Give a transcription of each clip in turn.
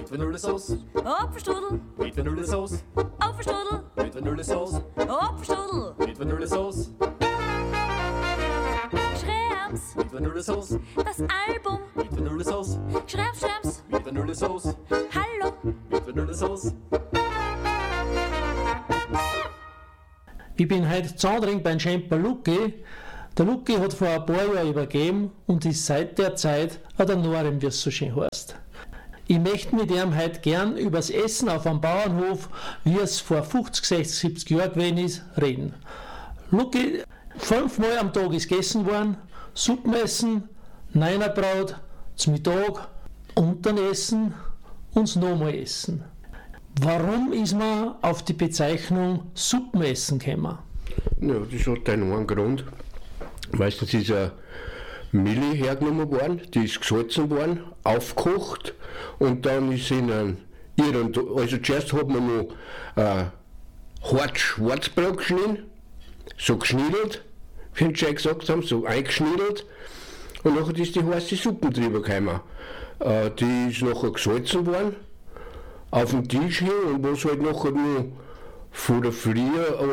Mit Vanillesoße. Apfelstrudel. Mit Vanillesoße. Apfelstrudel. Mit Vanillesoße. Apfelstrudel. Mit Vanillesoße. Schrems. Mit Vanillesoße. Das Album. Mit Vanillesoße. Schrems. Mit Vanillesoße. Hallo. Mit Vanillesoße. Ich bin heute zusammen beim Schemper Luki. Der Luki hat vor ein paar Jahren übergeben und ist seit der Zeit an der Norem, wie es so schön heißt. Ich möchte mit ihm heute gern über das Essen auf einem Bauernhof, wie es vor 50, 60, 70 Jahren gewesen ist, reden. Luki, 5-mal am Tag ist gegessen worden, Suppenessen, Neinerbraut, zum Mittag, und dann Essen und das nochmal Essen. Warum ist man auf die Bezeichnung Suppenessen gekommen? Ja, das hat einen Grund. Meistens ist eine Milch hergenommen worden, die ist gesalzen worden, aufgekocht und dann ist in einen Irren, also zuerst hat man noch hart Schwarzbrot geschnitten, so geschniedelt, wie wir schon gesagt haben, so eingeschniedelt und nachher ist die heiße Suppe drüber gekommen. Die ist nachher gesalzen worden, auf den Tisch hin und was halt nachher noch von der Früh,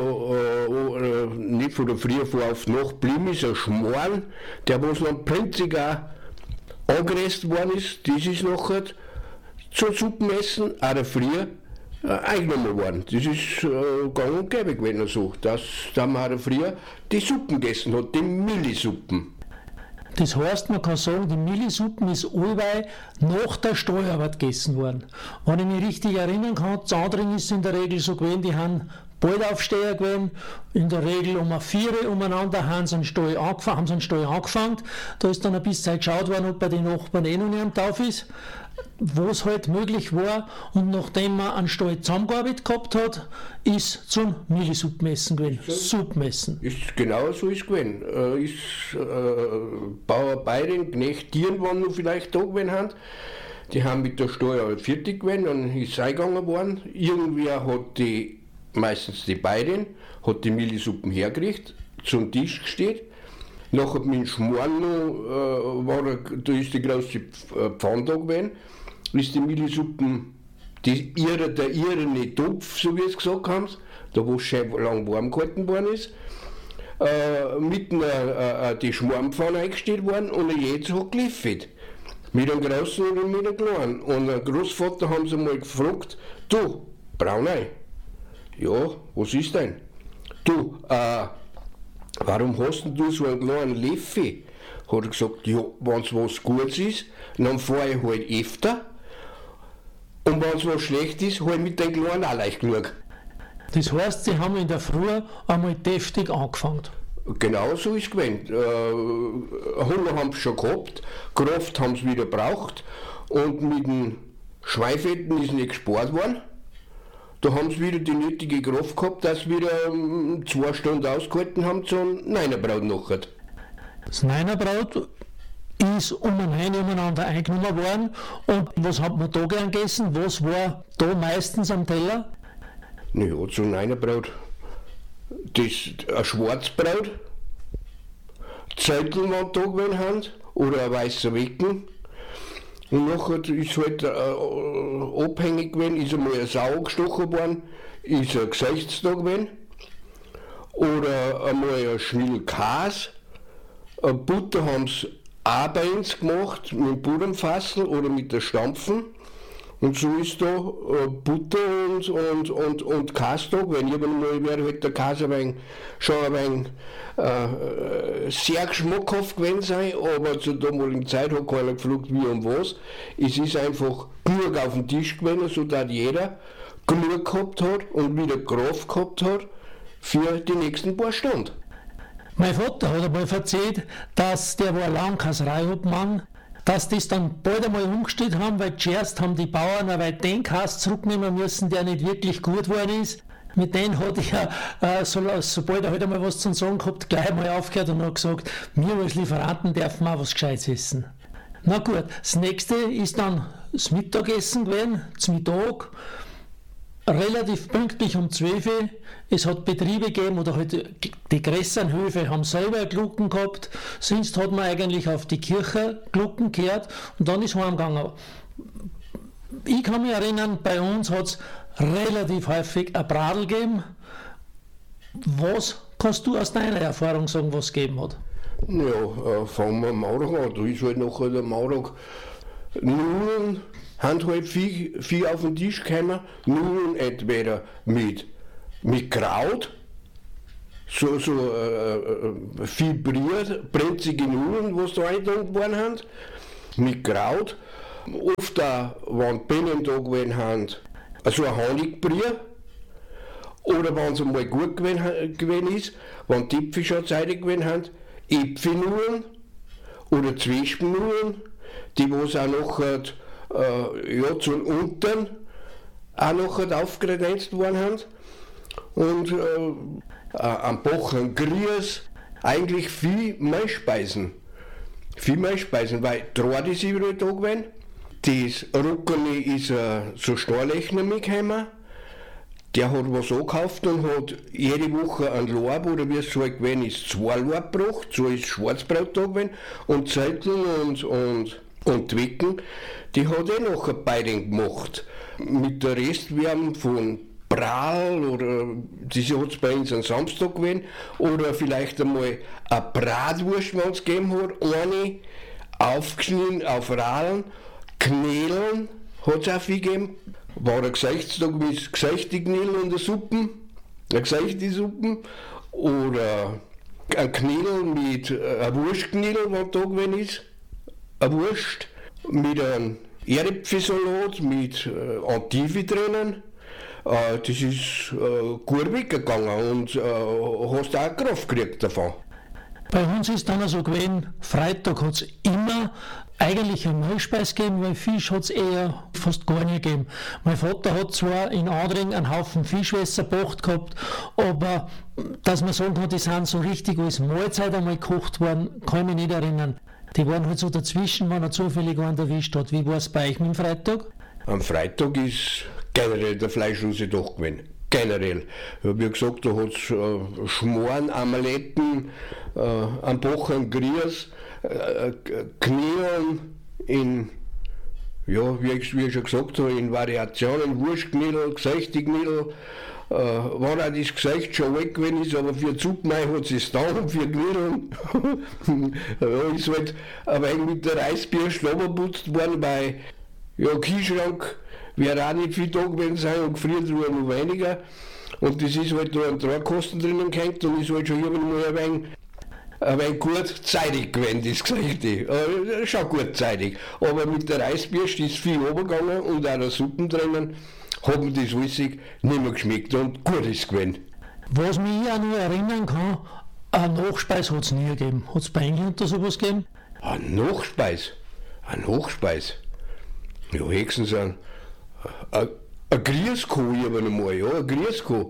nicht von der Früh, von auf die Nacht geblieben ist, ein Schmarrn, der was noch prinzig auch angeröstet worden ist, das ist nachher zum Suppenessen auch der Früh eingenommen worden. Das ist gang und gäbe gewesen so, dass man auch früher die Suppen gegessen hat, die Millisuppen. Das heißt, man kann sagen, die Millisuppen ist allweil nach der Stallarbeit gegessen worden. Wenn ich mich richtig erinnern kann, das andere ist in der Regel so gewesen, die haben Baldaufsteher gewesen, in der Regel um 4 umeinander haben sie einen Stall angefangen. Da ist dann ein bisschen geschaut worden, ob bei den Nachbarn noch nicht am Tauf ist, wo es halt möglich war. Und nachdem man einen Stall zusammengearbeitet gehabt hat, ist zum Millisuppenessen gewesen, Suppenessen. Ist genau so ist gewesen. Bauer Bayern, Knecht Tieren waren noch vielleicht da gewesen haben. Die haben mit der Steuer fertig gewesen, dann ist es eingegangen worden. Irgendwer hat meistens die Bayern, hat die Millisuppen hergerichtet, zum Tisch gestellt. Nachher mit dem Schmarrn da ist die große Pfanne da gewesen, ist die Millisuppen, der irrene Topf, so wie es gesagt haben, da wo es schön lang warm gehalten worden ist, mitten die Schmarrnpfanne eingestellt worden und jetzt hat geliefert. Mit einem Großen oder mit einem Kleinen. Und einen Großvater haben sie mal gefragt, du, Braunei, ja, was ist denn? Du, warum hast du so einen kleinen Löffel? Hat er gesagt, ja, wenn es was Gutes ist, dann fahre ich halt öfter. Und wenn es was schlecht ist, halt mit den Kleinen auch leicht genug. Das heißt, sie haben in der Früh einmal deftig angefangen. Genau so ist es gewesen. Hunger haben sie schon gehabt, Kraft haben sie wieder gebraucht und mit den Schweinfetten ist nicht gespart worden. Da haben sie wieder die nötige Kraft gehabt, dass sie wieder 2 Stunden ausgehalten haben zum Neinerbraut nachher. Das Neinerbraut ist umeinander eingenommen worden. Und was hat man da gern gegessen? Was war da meistens am Teller? Naja, zum Neinerbraut. Ein Schwarzbraut, Zettel, die da gewesen haben, oder ein weißer Wecken. Und nachher ist halt abhängig gewesen, ist einmal ein Sau gestochen worden, ist ein Gesichtstag gewesen, oder einmal ein Schnill Käse. Butter haben sie auch bei uns gemacht, mit dem Butterfassel oder mit der Stampfen. Und so ist da Butter und Käse da gewesen. Irgendwann wäre halt der Käse schon ein wenig sehr geschmackhaft gewesen sein, aber zur damaligen Zeit hat keiner gefragt, wie und was. Es ist einfach genug auf dem Tisch gewesen, sodass jeder genug gehabt hat und wieder Kraft gehabt hat für die nächsten paar Stunden. Mein Vater hat einmal erzählt, dass der war Langkäsereiobmann, dass das dann bald einmal umgestellt haben, weil zuerst haben die Bauern ein weit den Käse zurücknehmen müssen, der nicht wirklich gut geworden ist. Mit denen hat er, sobald er halt einmal was zu sagen gehabt, gleich mal aufgehört und hat gesagt, wir als Lieferanten dürfen auch was Gescheites essen. Na gut, das nächste ist dann das Mittagessen gewesen, zum Mittag, relativ pünktlich um 12 Uhr. Es hat Betriebe gegeben, oder halt die größeren Höfe haben selber Glucken gehabt, sonst hat man eigentlich auf die Kirche Glucken gehört und dann ist heimgegangen. Ich kann mich erinnern, bei uns hat es relativ häufig ein Bradl gegeben. Was kannst du aus deiner Erfahrung sagen, was es gegeben hat? Ja, fangen wir am Maurach an. Da ist halt nachher der Maurach. Nudeln haben halt viel auf den Tisch gekommen. Nudeln entweder mit Kraut, so viel brenzige Nudeln, was da eingetan worden haben, mit Kraut. Oft auch, wenn Bienen da gewesen haben, so ein Honigbrie. Oder wenn es einmal gut gewesen ist, wenn die Äpfelschazzeiten gewesen haben, Äpfelnudeln oder Zwischennudeln, die was auch nachher zum Untern auch nachher aufgekredenzt worden haben. Und am Bochen Grieß, eigentlich viel Mehlspeisen. Weil Draht ist überall da gewesen. Das Ruckeli ist so Stahlrechner mitgekommen. Der hat was angekauft und hat jede Woche ein Laub, oder wie es so halt gewesen ist, 2 Laub gebracht. So ist Schwarzbrot da gewesen. Und Zetteln und Twicken, die hat nachher beiden gemacht. Mit der Restwärme von Bral, oder das hat es bei uns am Samstag gewesen, oder vielleicht einmal eine Bratwurst, wenn es gegeben hat, eine aufgeschnitten auf Rahlen, Knädeln hat es auch viel gegeben. War ein Gesichtstag mit geseichte Knädel und eine Suppen, eine geseichte Suppen, oder ein Knädel mit einer Wurstknädel, was da gewesen ist, eine Wurst mit einem Erdäpfelsalat mit Antivi drinnen. Das ist gut weggegangen und hast auch Kraft gekriegt davon. Bei uns ist dann so gewesen, Freitag hat es immer eigentlich eine Mehlspeise gegeben, weil Fisch hat es eher fast gar nicht gegeben. Mein Vater hat zwar in Adring einen Haufen Fischwässer gebracht gehabt, aber dass man sagen kann, die sind so richtig als Mahlzeit einmal gekocht worden, kann ich mich nicht erinnern. Die waren halt so dazwischen, wenn er zufällig einen erwischt hat. Wie war es bei euch mit dem Freitag? Am Freitag ist generell der fleischlose Tag gewesen. Generell. Wie gesagt, da hat es Schmoren, Amaletten, am Bochen Grieß, Knädeln in, ja, wie ich schon gesagt habe, in Variationen, Wurstknädel, Geseichteknädel. Wenn auch das Gesicht schon weg gewesen ist, aber für Zuppmei hat es da und für Knädeln ist halt ein wenig mit der Reisbürste runtergeputzt worden, weil ja, Kühlschrank wäre auch nicht viel da gewesen sein und gefriert war noch weniger. Und das ist halt da an Tragkosten drinnen gehängt und ist halt schon irgendwann mal ein wenig gut zeitig gewesen, das Gesicht. Schon gut zeitig. Aber mit der Reisbürste ist viel runtergegangen und auch der Suppen drinnen, hat mir das alles nicht mehr geschmeckt und gut ist gewesen. Was mich auch noch erinnern kann, eine Nachspeise hat es nie gegeben. Hat es bei England da sowas gegeben? Eine Nachspeise? Eine Nachspeise? Ja, höchstens ein Grießkohl, ich habe einmal, ja, ein Grießkohl.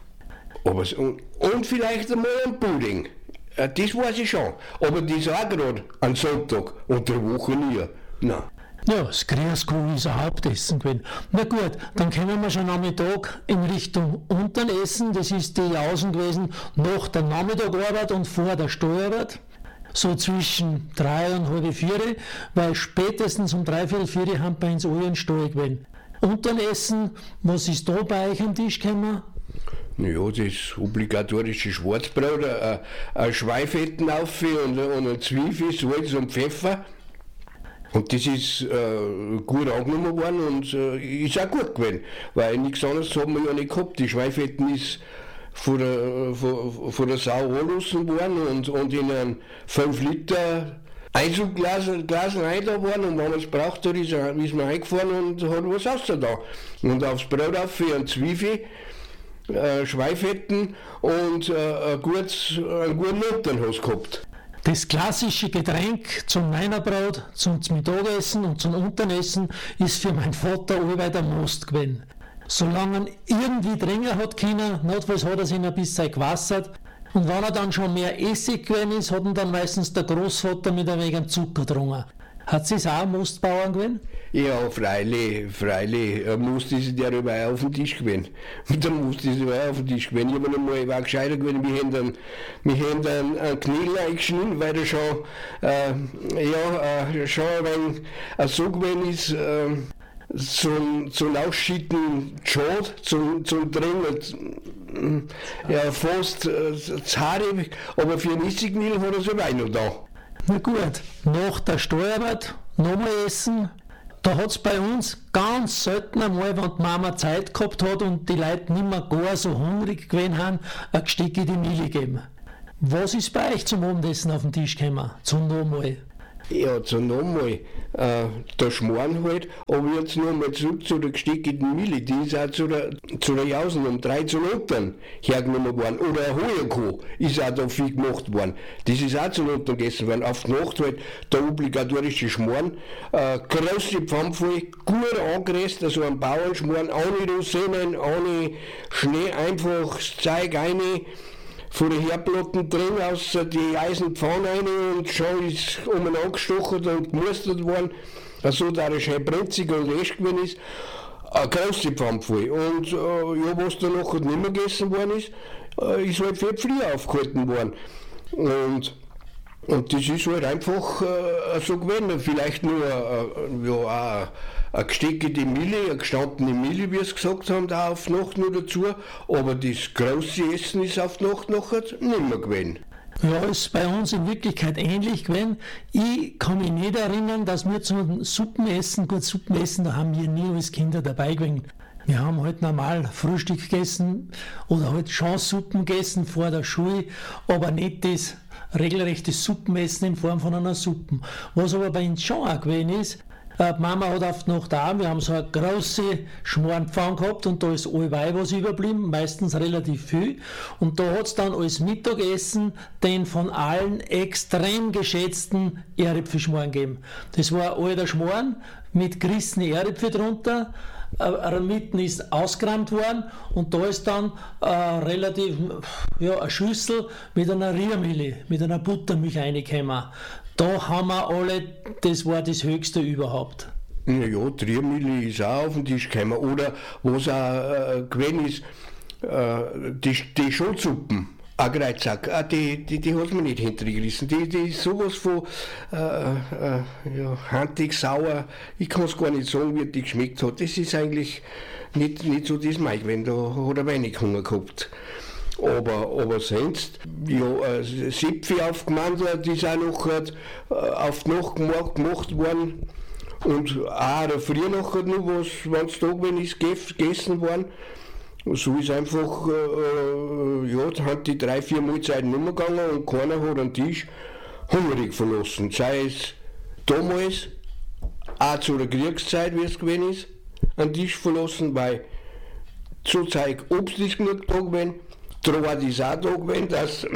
Und vielleicht einmal ein Pudding. Das weiß ich schon. Aber das auch gerade am Sonntag und der Woche nie. Nein. Ja, das Grießkohl ist ein Hauptessen gewesen. Na gut, dann kommen wir schon am Mittag in Richtung Unternessen. Das ist die Jausen gewesen nach der Nachmittagarbeit und vor der Steuerarbeit. So zwischen 3 und halb 4, weil spätestens um 3, 4 haben bei uns alle einen Stall gewesen. Unternessen, was ist da bei euch am Tisch gekommen? Ja, das obligatorische Schwarzbrot, ein Schweifetten auf und ein Zwiebel, Salz und Pfeffer. Und das ist gut angenommen worden und ist auch gut gewesen, weil nichts anderes haben wir ja nicht gehabt. Die Schweifetten ist von der Sau angelassen worden und in ein 5 Liter Einzugglas rein da worden, und wenn man es braucht hat, ist man eingefahren und hat was raus da. Und aufs Brot auf für ein Zwiebel, Schweifetten und einen guten Nuttern hast du gehabt. Das klassische Getränk zum Weinerbrot, zum Mittagessen und zum Unternessen ist für meinen Vater allweil der Most gewesen. Solange er irgendwie trinken hat können, notfalls hat er sich ein bisschen gewassert. Und wenn er dann schon mehr Essig gewesen ist, hat ihn dann meistens der Großvater mit ein wenig Zucker getrunken. Hat sie es auch Mostbauern gewesen? Ja, freilich. Most ist der überall auf dem Tisch gewesen. Mit der Most ist überall auf dem Tisch gewesen. Ich war gescheiter gewesen, wir haben einen Knädel eingeschnitten, weil er schon, schon ein wenig so gewesen ist, zum Ausschütten schade, zum Drehen, ja, fast zahrig, aber für 90 Mil hat er so Wein noch da. Na gut, nach der Steuerarbeit nochmal essen. Da hat es bei uns ganz selten einmal, wenn die Mama Zeit gehabt hat und die Leute nicht mehr gar so hungrig gewesen haben, ein Gestück in die Milch gegeben. Was ist bei euch zum Abendessen auf den Tisch gekommen? Zum nochmal? Ja, nochmal, der Schmarrn halt, aber jetzt nochmal zurück zu der gesteckten Milch, die ist auch zu der Jausen um 3 zu Noten hergenommen worden. Oder ein Heuerkoh ist auch da viel gemacht worden. Das ist auch zu Noten gegessen worden. Auf die Nacht halt der obligatorische Schmarrn, große Pfannenvoll, gut angeräst, also ein Bauernschmarrn, ohne Rosinen, ohne Schnee, einfach das Zeug rein. Von der Herdplatten drin aus die Eisenpfanne rein und schon ist umeinander gestochen und gemustert worden, so dass er schön brenzig und esch gewesen ist. Eine große Pfanne voll. Und ja, was da nachher nicht mehr gegessen worden ist halt viel früher aufgehalten worden. Und das ist halt einfach so gewesen. Vielleicht nur eine gesteckte Milch, eine gestandene Milch, wie sie gesagt haben, da auf die Nacht noch dazu. Aber das große Essen ist auf die Nacht nachher nicht mehr gewesen. Ja, ist bei uns in Wirklichkeit ähnlich gewesen. Ich kann mich nicht erinnern, dass wir zum Suppenessen, da haben wir nie als Kinder dabei gewesen. Wir haben halt normal Frühstück gegessen oder halt schon Suppen gegessen vor der Schule, aber nicht das regelrechte Suppenessen in Form von einer Suppe. Was aber bei uns schon auch gewesen ist, die Mama hat auf die Nacht da, wir haben so eine große Schmarrnpfanne gehabt und da ist allweil was überblieben, meistens relativ viel. Und da hat es dann als Mittagessen den von allen extrem geschätzten Erdäpfelschmarrn gegeben. Das war ein alter Schmarrn mit gerissenen Erdäpfel drunter. Mitten ist ausgerammt worden und da ist dann eine Schüssel mit einer Rührmilch, mit einer Buttermilch reingekommen. Da haben wir alle, das war das Höchste überhaupt. Ja, die Rührmilch ist auch auf den Tisch gekommen. Oder was auch gewesen ist, die Schotsuppen. Ein Kreuzsack, die hat man nicht hintergerissen. Die ist sowas von handig, sauer. Ich kann es gar nicht sagen, wie die geschmeckt hat. Das ist eigentlich nicht so das Mai gewesen. Da hat er wenig Hunger gehabt. Aber sonst, ja, Sepfi aufgemandelt, die ist auch noch auf die Nacht gemacht worden. Und auch früher nachher noch was, wenn es da gewesen ist, gegessen worden. So ist einfach, da haben die 3-4 Mahlzeiten nicht mehr gegangen und keiner hat den Tisch hungrig verlassen. Sei es damals, auch zu der Kriegszeit, wie es gewesen ist, einen Tisch verlassen, weil zu Zeug Obst ist genug da gewesen, Draht ist auch da gewesen,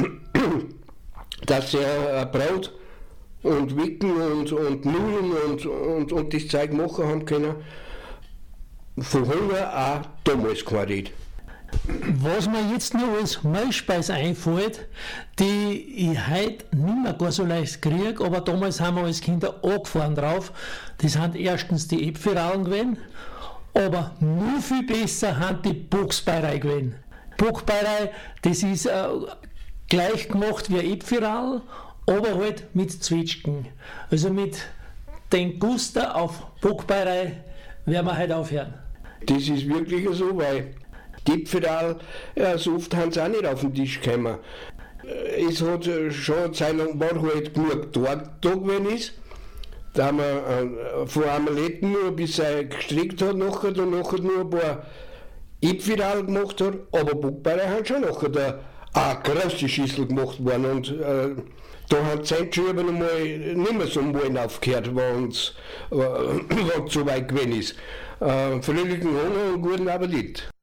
dass er Brot und Wicken und Nudeln und das Zeug machen haben können. Von Hunger auch damals kein Rede. Was mir jetzt noch als Mehlspeise einfällt, die ich heute nicht mehr gar so leicht kriege, aber damals haben wir als Kinder angefahren drauf, das sind erstens die Äpfelrallen gewesen, aber nur viel besser haben die Bocksbeirei gewesen. Bockbeirei, das ist gleich gemacht wie ein Äpfelrall, aber halt mit Zwetschgen. Also mit den Guster auf Bockbeirei werden wir heute aufhören. Das ist wirklich so, weil die Äpfelrall, so oft haben sie auch nicht auf den Tisch gekommen. Es hat schon eine Zeit lang war halt genug dort da gewesen ist. Da haben wir von Amaletten nur bis er gestrickt hat, nachher nur ein paar Äpfelrall gemacht hat, aber Bockbeirei hat schon nachher eine große Schüssel gemacht worden und da hat die Zeit schon einmal nicht mehr so am Wollen aufgehört, wenn es so weit gewesen ist. Fröhlichen Hunger und guten Appetit.